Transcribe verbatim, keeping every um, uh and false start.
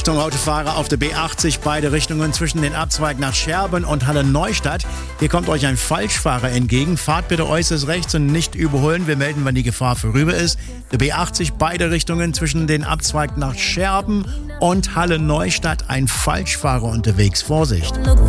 Achtung, Autofahrer auf der B achtzig, beide Richtungen zwischen den Abzweig nach Scherben und Halle-Neustadt. Hier kommt euch ein Falschfahrer entgegen. Fahrt bitte äußerst rechts und nicht überholen. Wir melden, wann die Gefahr vorüber ist. Der B achtzig, beide Richtungen zwischen den Abzweig nach Scherben und Halle-Neustadt. Ein Falschfahrer unterwegs. Vorsicht!